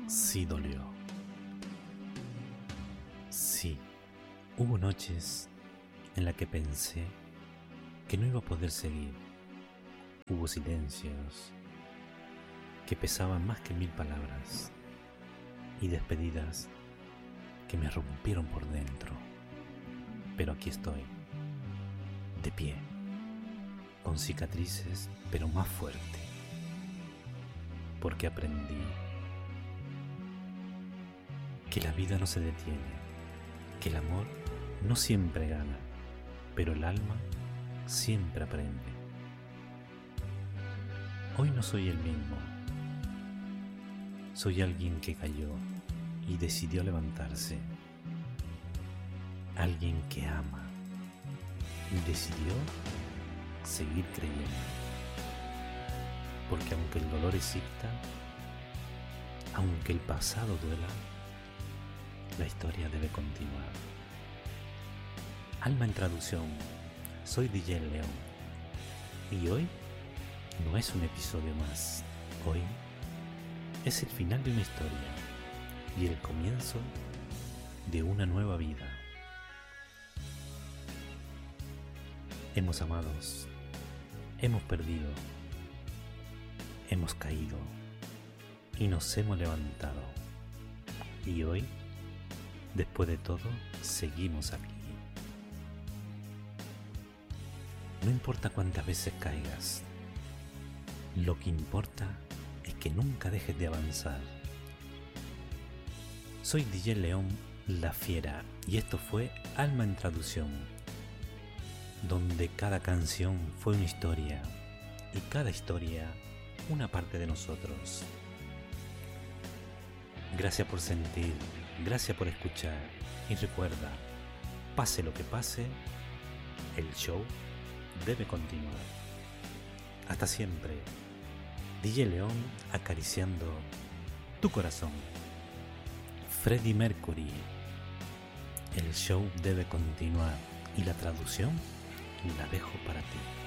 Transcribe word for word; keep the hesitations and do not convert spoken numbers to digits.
Sí dolió. Sí, hubo noches en las que pensé que no iba a poder seguir. Hubo silencios que pesaban más que mil palabras y despedidas que me rompieron por dentro. Pero aquí estoy, de pie, con cicatrices, pero más fuerte, porque aprendí que la vida no se detiene, que el amor no siempre gana, pero el alma siempre aprende. Hoy no soy el mismo, soy alguien que cayó y decidió levantarse, alguien que ama y decidió seguir creyendo, porque aunque el dolor exista, aunque el pasado duela, la historia debe continuar. Alma en traducción, soy D J León y hoy no es un episodio más, hoy es el final de una historia y el comienzo de una nueva vida. Hemos amado, hemos perdido, hemos caído y nos hemos levantado y hoy, después de todo, seguimos aquí. No importa cuántas veces caigas, lo que importa es que nunca dejes de avanzar. Soy D J León La Fiera y esto fue Alma en Traducción, donde cada canción fue una historia y cada historia una parte de nosotros. Gracias por sentir, gracias por escuchar y recuerda, pase lo que pase, el show debe continuar. Hasta siempre, D J León acariciando tu corazón. Freddie Mercury, el show debe continuar y la traducción la dejo para ti.